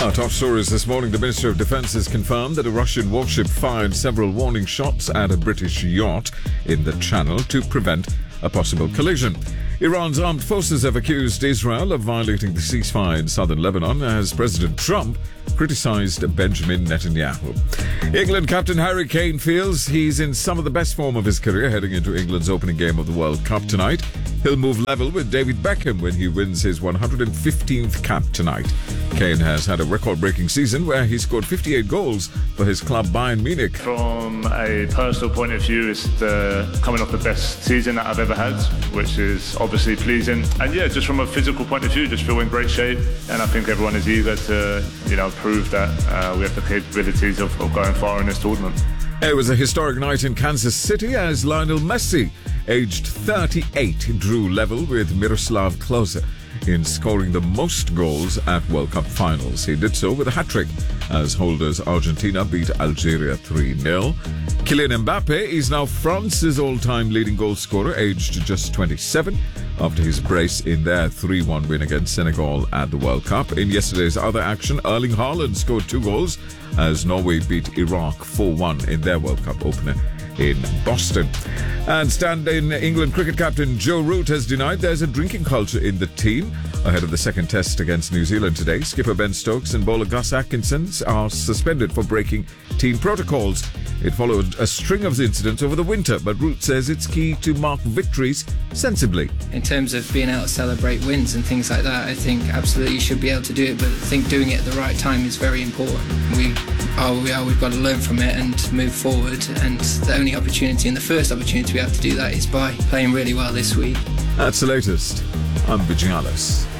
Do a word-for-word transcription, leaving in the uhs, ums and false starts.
Our top stories this morning. The Ministry of Defence has confirmed that a Russian warship fired several warning shots at a British yacht in the Channel to prevent a possible collision. Iran's armed forces have accused Israel of violating the ceasefire in southern Lebanon as President Trump criticised Benjamin Netanyahu. England captain Harry Kane feels he's in some of the best form of his career heading into England's opening game of the World Cup tonight. He'll move level with David Beckham when he wins his one hundred fifteenth cap tonight. Kane has had a record-breaking season where he scored fifty-eight goals for his club Bayern Munich. From a personal point of view, it's the, coming off the best season that I've ever had, which is obviously pleasing. And yeah, just from a physical point of view, just feel in great shape. And I think everyone is eager to, you know, prove that uh, we have the capabilities of, of going far in this tournament. It was a historic night in Kansas City as Lionel Messi, aged thirty-eight, drew level with Miroslav Klose in scoring the most goals at World Cup finals. He did so with a hat-trick as holders Argentina beat Algeria three nil. Kylian Mbappe is now France's all-time leading goal scorer, aged just twenty-seven, after his brace in their three one win against Senegal at the World Cup. In yesterday's other action, Erling Haaland scored two goals as Norway beat Iraq four one in their World Cup opener in Boston. And stand-in England cricket captain Joe Root has denied there's a drinking culture in the team. Ahead of the second test against New Zealand today, skipper Ben Stokes and bowler Gus Atkinson are suspended for breaking team protocols. It followed a string of incidents over the winter, but Root says it's key to mark victories sensibly. In terms of being able to celebrate wins and things like that, I think absolutely you should be able to do it, but I think doing it at the right time is very important. We are we are, we've got to learn from it and move forward, and the only opportunity and the first opportunity we have to do that is by playing really well this week. That's the latest. I'm Vijay Alice.